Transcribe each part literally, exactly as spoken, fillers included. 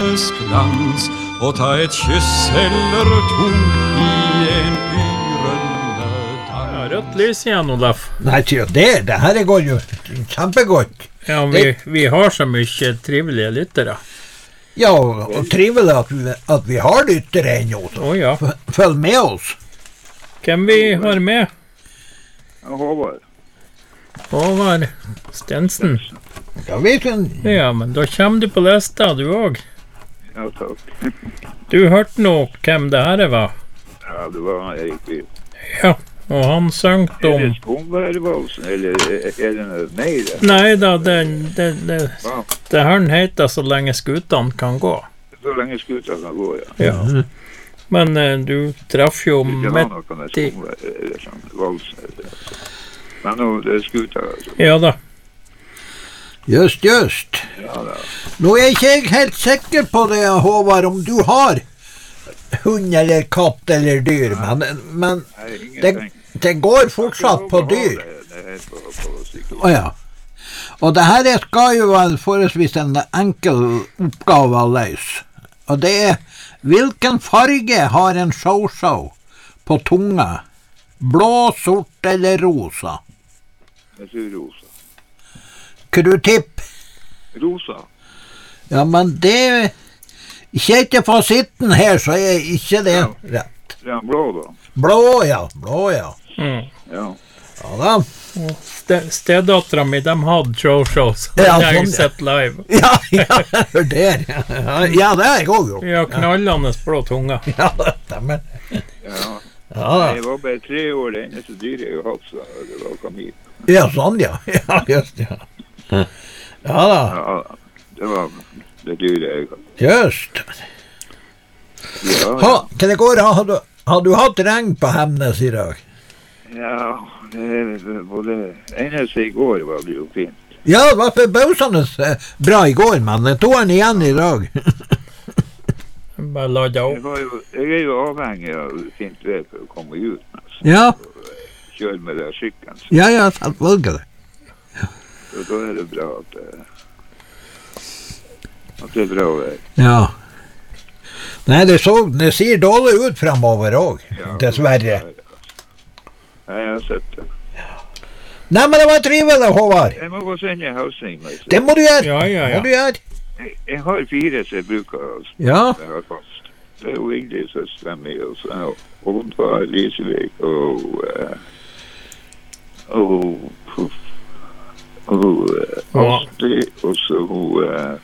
hennes glans og ta et kyss eller to i en yrende dans. Ja, rødt lys igjen, Olaf. Nei, det, det her går jo kjempegodt. Ja, vi, vi har så mye trivelige lyttere. Ja, og trivelig at vi, at vi har lyttere ennå. Å ja. Følg med oss. Hvem vi har med? Håvard. Håvard Stensen. Ja, vi kan... Ja, men da kommer du på lista, du også. Ja, takk. Du hørte nå hvem det her var? Ja, det var Erik Vild. Ja, og han søngte om... Er det Skomværvalsen, eller er det noe mer? Nei da, det, det, det, Ja. det her heter Så lenge skutene kan gå. Så lenge skuta kan gå, ja. Ja. Men eh, du traff jo Ikke midt noe kan det i... Skomvær, eller sånn, valsen, eller... Men nå, det er skuta, altså. Ja da. Just, just. Ja, da. Nå er ikke jeg helt sikker på det, Håvard, om du har hund eller katt eller dyr, men, men Nei, det, ingenting. det går fortsatt på dyr. Det, det er på, på sykehus. Å ja. Og det her skal jo være forholdsvis en enkel oppgave å løse. Og det er, hvilken farge har en show-show på tunga? Blå, sort eller rosa? Jeg sier rosa. Hva du tipp? Rosa. Ja, men det... Ikke etter fasitten her, så er ikke det Ja. rett. Det er blå, da. Blå, ja. Blå, ja. Mm. Ja. Ja da. Ste, Stedattera mi, de hadde show-shows. Ja, Jeg har sånn, ja. sett live. Ja, ja, hør der. Ja, ja, det har jeg også gjort. Ja, knallende blå tunga. Ja, det stemmer. Ja. Ja, da. Jeg var bare tre år, det eneste dyret jeg har hatt, så det var kanin. Ja, sånn, ja. Ja, just, ja. Ja da. Ja, det var det dyret jeg hadde. Just. Ja, Ha, hva det går, har du, har du hatt regn på Hemnes i dag? ja, det er både eneste i går var det jo fint. Ja, det var forbausende eh, bra i går, men det tog han igjen i dag. Bare ladde Jeg, opp. var jo, jeg er jo avhengig av fint vær for å komme ut, altså. Ja, Kjøre med det skikken. Så ja, ja, selvfølgelig. så da er det bra at det, at det er bra vær. Ja. Nei, det, så, det ser dårlig ut fremover også, Ja, dessverre. Ja, jeg har sett det. Nei, men det var trivelig, Håvard. Jeg må gå sende en halsning. med seg. Det må du gjøre. Ja, ja, Må du ja. gjøre. Jeg, jeg har fire som jeg bruker, altså. Ja, Jeg har fast. Det er jo Ingrid søsteren min, og så er hun fra Lisevik, og eh, og puff, og eh, Astrid, og så hun eh,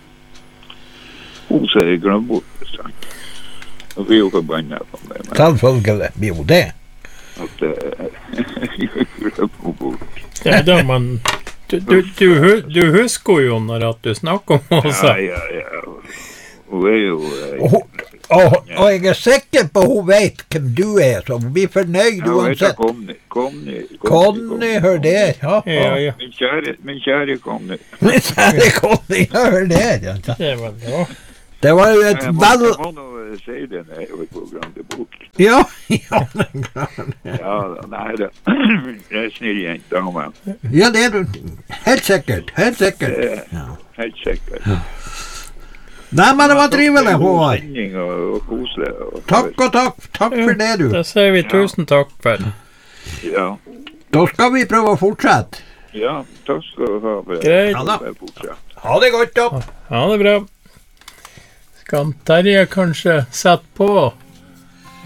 hun som jeg glemmer bort bestandig. Og vi er jo forbannet på meg, men selvfølgelig. Jo, det. at eh, jeg glemmer bort. Ja, da, men du, du, du, hu- du husker jo når at du snakker om oss. Ja, ja, ja. Hun er jo eh, Og, hun- og, og jeg er sikker på hun vet hvem du er, så hun blir fornøyd ja, hun heter uansett. Conny. Conny, Conny, hør der. Ja, Ja, ja. ja. Min kjære, min kjære Conny. Men kjære Conny, hør der. Ja. Det var bra. Det var jo et Jeg må, vel... jeg må nå si det når jeg er på Grande Bok. Ja, ja, det er klart. Ja, da, nei da. Jeg er snill jente, dame. Ja, det er du. Helt sikkert, helt sikkert. Det er Ja. helt sikkert. Nei, men det var trivelig, God Håvard. sending og, og koselig. Og, Takk og takk. Takk for det, du. Det sier vi tusen takk for. Ja, Da skal vi prøve å fortsette. ja, takk skal du ha. For Greit. Ja da. for fortsatt. Ha det godt, da. Ha det bra. Skal Terje kanskje sette på